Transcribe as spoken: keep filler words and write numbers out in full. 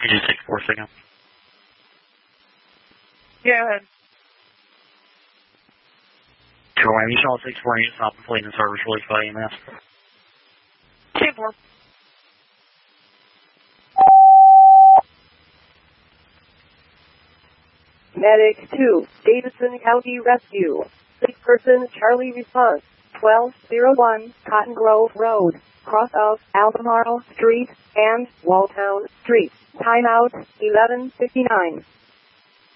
You just take four seconds. Go ahead. Sure, Miami, Shaw six four units not completing the service release by E M S. ten four. Medic two, Davidson County Rescue. Six person Charlie response. twelve oh one Cotton Grove Road, cross of Albemarle Street and Walltown Street. Timeout eleven fifty-nine.